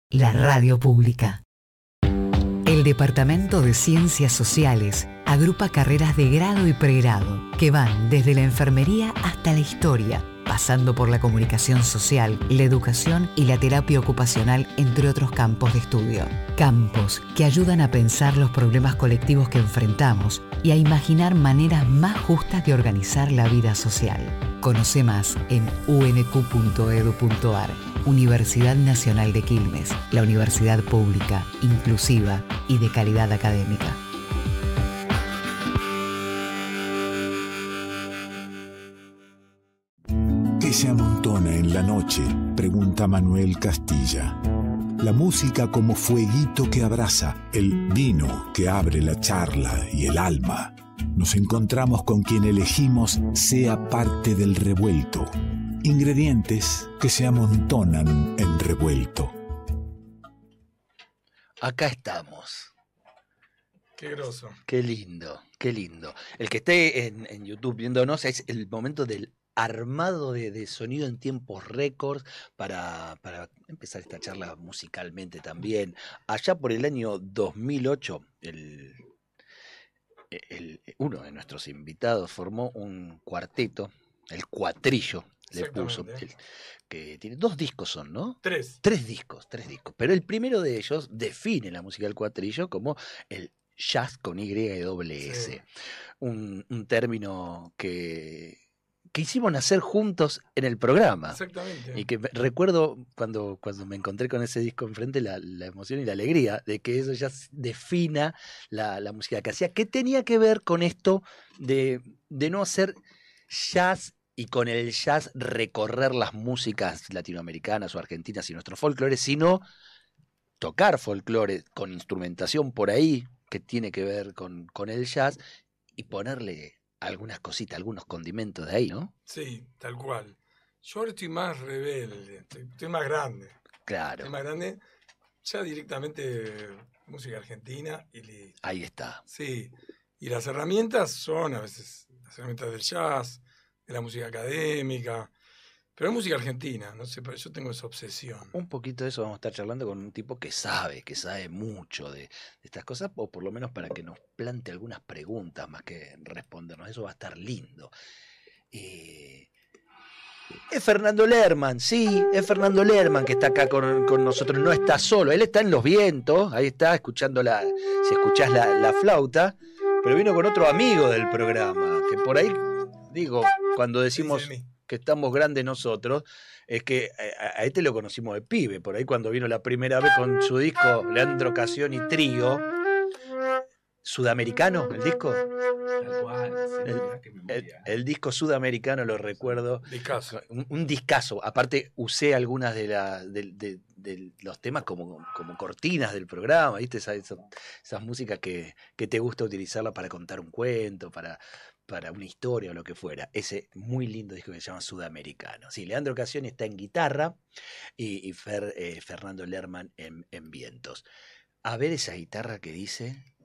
la radio pública. El Departamento de Ciencias Sociales agrupa carreras de grado y pregrado que van desde la enfermería hasta la historia, pasando por la comunicación social, la educación y la terapia ocupacional, entre otros campos de estudio. Campos que ayudan a pensar los problemas colectivos que enfrentamos y a imaginar maneras más justas de organizar la vida social. Conoce más en unq.edu.ar. Universidad Nacional de Quilmes, la universidad pública, inclusiva y de calidad académica. ¿Qué se amontona en la noche?, pregunta Manuel Castilla. La música como fueguito que abraza, el vino que abre la charla y el alma. Nos encontramos con quien elegimos sea parte del revuelto. Ingredientes que se amontonan en revuelto. Acá estamos. Qué groso. Qué lindo, qué lindo. El que esté en YouTube viéndonos, es el momento del armado de sonido en tiempos récords para empezar esta charla musicalmente también. Allá por el año 2008, uno de nuestros invitados formó un cuarteto, el Cuatrillo, le puso, que tiene 2 discos son, ¿no? 3. 3 discos. Pero el primero de ellos define la música del Cuatrillo como el jazz con Y y doble S. Sí. Un término que hicimos nacer juntos en el programa. Exactamente. Y que recuerdo cuando me encontré con ese disco enfrente, la emoción y la alegría de que eso ya defina la música que hacía. ¿Qué tenía que ver con esto de no hacer jazz y con el jazz recorrer las músicas latinoamericanas o argentinas y nuestros folclores, sino tocar folclore con instrumentación por ahí que tiene que ver con el jazz y ponerle algunas cositas, algunos condimentos de ahí, ¿no? Sí, tal cual. Yo ahora estoy más rebelde, estoy más grande. Claro. Estoy más grande, ya directamente música argentina y listo. Ahí está. Sí, y las herramientas son a veces las herramientas del jazz, de la música académica, pero es música argentina, no sé, pero yo tengo esa obsesión. Un poquito de eso vamos a estar charlando con un tipo que sabe mucho de estas cosas, o por lo menos para que nos plante algunas preguntas más que respondernos. Eso va a estar lindo. Es Fernando Lerman, sí, es Fernando Lerman que está acá con nosotros, no está solo, él está en Los Vientos, ahí está, escuchando si escuchás la flauta, pero vino con otro amigo del programa, que por ahí, digo, cuando decimos que estamos grandes nosotros, es que a este lo conocimos de pibe, por ahí cuando vino la primera vez con su disco Leandro Casión y Trío, sudamericano, el disco. El disco sudamericano lo recuerdo. Discazo. Un discazo. Aparte, usé algunas de los temas como cortinas del programa, ¿viste? Esas músicas que te gusta utilizarla para contar un cuento, para una historia o lo que fuera. Ese muy lindo disco que se llama Sudamericano. Sí, Leandro Casioni está en guitarra y Fernando Lerman en vientos. A ver esa guitarra que dice.